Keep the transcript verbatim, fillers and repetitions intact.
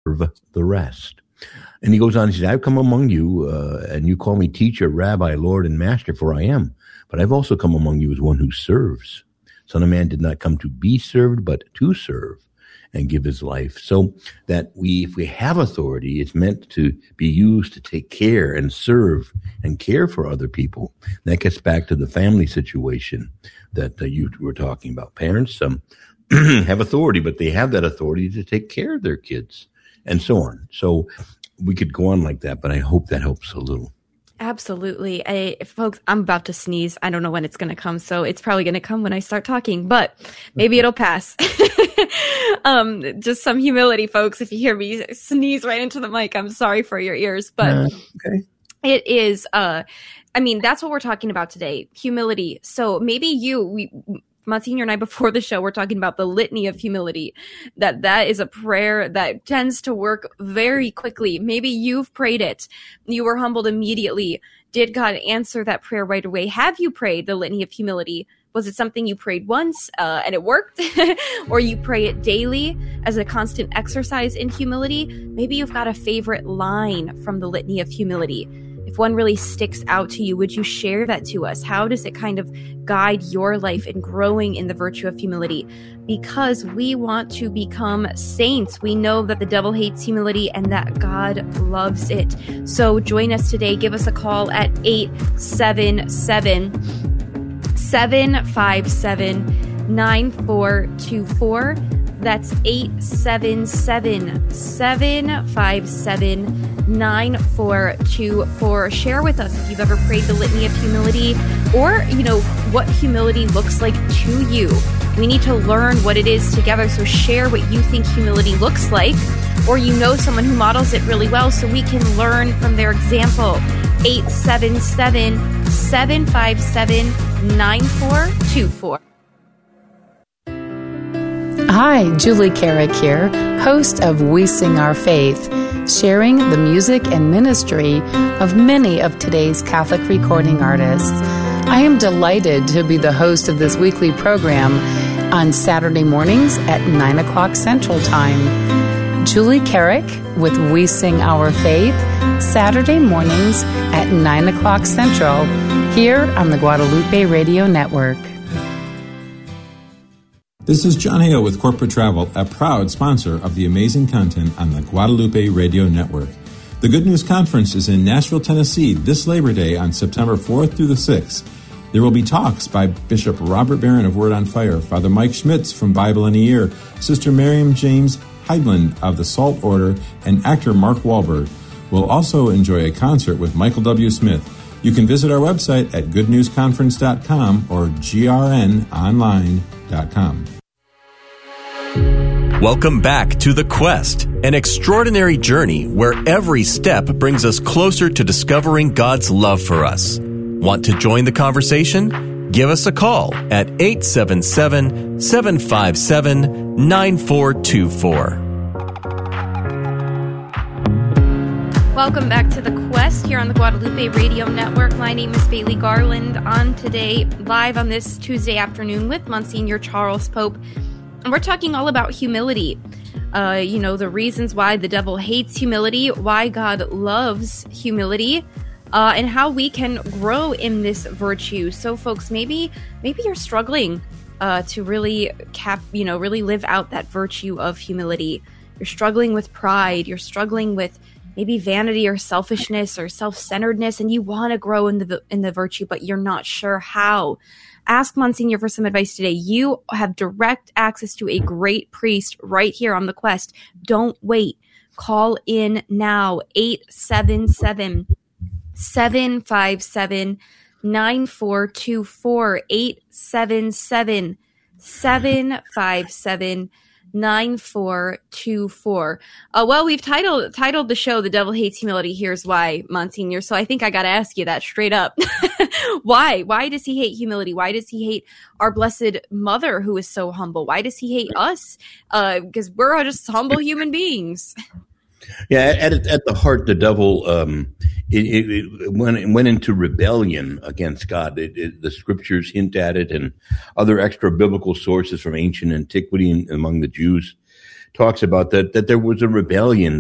the rest. And he goes on, he says, I've come among you, uh, and you call me teacher, rabbi, Lord, and master, for I am. But I've also come among you as one who serves. Son of Man did not come to be served, but to serve and give his life. So that we, if we have authority, it's meant to be used to take care and serve and care for other people. And that gets back to the family situation that uh, you were talking about. Parents um, have authority, but they have that authority to take care of their kids and so on. So we could go on like that, but I hope that helps a little. Absolutely. I, folks, I'm about to sneeze. I don't know when it's going to come, so it's probably going to come when I start talking, but maybe it'll pass. um, just some humility, folks. If you hear me sneeze right into the mic, I'm sorry for your ears, but uh, okay. It is, uh, I mean, that's what we're talking about today, humility. So maybe you, we, Monsignor and I, before the show, we're talking about the litany of humility, that that is a prayer that tends to work very quickly. Maybe you've prayed it. You were humbled immediately. Did God answer that prayer right away? Have you prayed the litany of humility? Was it something you prayed once uh, and it worked? Or you pray it daily as a constant exercise in humility? Maybe you've got a favorite line from the litany of humility. If one really sticks out to you, would you share that to us? How does it kind of guide your life in growing in the virtue of humility? Because we want to become saints. We know that the devil hates humility and that God loves it. So join us today. Give us a call at eight seven seven, seven five seven, nine four two four. That's eight seven seven, seven five seven, nine four two four. Share with us if you've ever prayed the litany of humility, or, you know, what humility looks like to you. We need to learn what it is together. So share what you think humility looks like, or you know someone who models it really well so we can learn from their example. eight seven seven, seven five seven, nine four two four. Hi, Julie Carrick here, host of We Sing Our Faith, sharing the music and ministry of many of today's Catholic recording artists. I am delighted to be the host of this weekly program on Saturday mornings at nine o'clock Central Time. Julie Carrick with We Sing Our Faith, Saturday mornings at nine o'clock Central, here on the Guadalupe Radio Network. This is John Hale with Corporate Travel, a proud sponsor of the amazing content on the Guadalupe Radio Network. The Good News Conference is in Nashville, Tennessee this Labor Day on September fourth through the sixth. There will be talks by Bishop Robert Barron of Word on Fire, Father Mike Schmitz from Bible in a Year, Sister Miriam James Heidland of the Salt Order, and actor Mark Wahlberg. We'll also enjoy a concert with Michael W. Smith. You can visit our website at good news conference dot com or g r n online dot com. Welcome back to The Quest, an extraordinary journey where every step brings us closer to discovering God's love for us. Want to join the conversation? Give us a call at eight seven seven, seven five seven, nine four two four. Welcome back to The Quest here on the Guadalupe Radio Network. My name is Bailey Garland. On today, live on this Tuesday afternoon with Monsignor Charles Pope. And we're talking all about humility. Uh, you know, the reasons why the devil hates humility, why God loves humility, uh, and how we can grow in this virtue. So, folks, maybe maybe you're struggling uh, to really cap, you know, really live out that virtue of humility. You're struggling with pride. You're struggling with maybe vanity or selfishness or self-centeredness, and you want to grow in the in the virtue, but you're not sure how. Ask Monsignor for some advice today. You have direct access to a great priest right here on The Quest. Don't wait. Call in now. eight seven seven, seven five seven, nine four two four. eight seven seven, seven five seven, nine four two four. Uh, well, we've titled titled the show "The Devil Hates Humility." Here's why, Monsignor. So I think I got to ask you that straight up. Why? Why does he hate humility? Why does he hate our Blessed Mother, who is so humble? Why does he hate us? Uh, because we're just humble human beings. Yeah, at at the heart, the devil um, it, it, it went it went into rebellion against God. It, it, the scriptures hint at it, and other extra biblical sources from ancient antiquity and among the Jews talks about that that there was a rebellion